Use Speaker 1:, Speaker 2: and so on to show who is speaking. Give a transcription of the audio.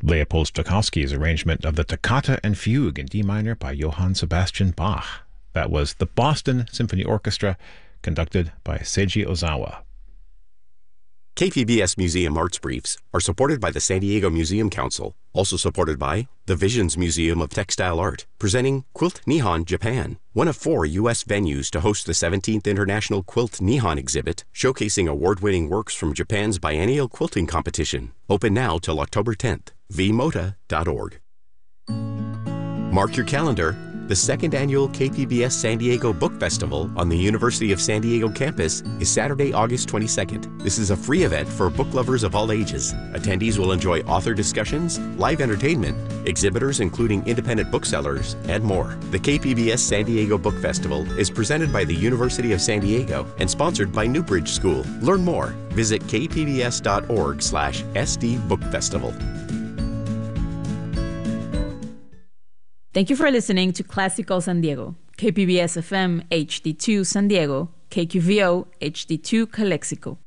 Speaker 1: Leopold Stokowski's arrangement of the Toccata and Fugue in D minor by Johann Sebastian Bach. That was the Boston Symphony Orchestra, conducted by Seiji Ozawa.
Speaker 2: KPBS Museum Arts Briefs are supported by the San Diego Museum Council, also supported by the Visions Museum of Textile Art, presenting Quilt Nihon Japan, one of 4 U.S. venues to host the 17th International Quilt Nihon exhibit, showcasing award-winning works from Japan's biennial quilting competition. Open now till October 10th. vmota.org. Mark your calendar. The second annual KPBS San Diego Book Festival on the University of San Diego campus is Saturday, August 22nd. This is a free event for book lovers of all ages. Attendees will enjoy author discussions, live entertainment, exhibitors including independent booksellers, and more. The KPBS San Diego Book Festival is presented by the University of San Diego and sponsored by Newbridge School. Learn more. Visit kpbs.org/SD Book Festival.
Speaker 3: Thank you for listening to Classical San Diego, KPBS FM HD2 San Diego, KQVO HD2 Calexico.